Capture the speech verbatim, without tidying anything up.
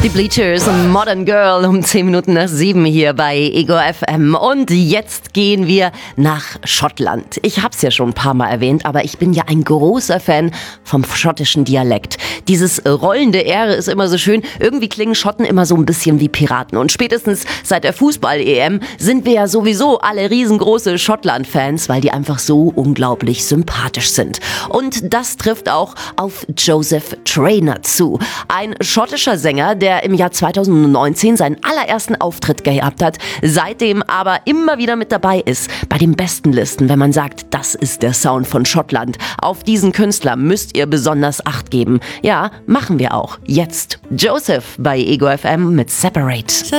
Die Bleachers und Modern Girl um zehn Minuten nach sieben hier bei Ego F M. Und jetzt gehen wir nach Schottland. Ich hab's ja schon ein paar Mal erwähnt, aber ich bin ja ein großer Fan vom schottischen Dialekt. Dieses rollende R ist immer so schön. Irgendwie klingen Schotten immer so ein bisschen wie Piraten. Und spätestens seit der Fußball-E M sind wir ja sowieso alle riesengroße Schottland-Fans, weil die einfach so unglaublich sympathisch sind. Und das trifft auch auf Joseph Traynor zu. Ein schottischer Sänger, der im Jahr zweitausendneunzehn seinen allerersten Auftritt gehabt hat, seitdem aber immer wieder mit dabei ist bei den besten Listen, wenn man sagt, das ist der Sound von Schottland. Auf diesen Künstler müsst ihr besonders Acht geben. Ja, machen wir auch. Jetzt Joseph bei Ego F M mit Separate.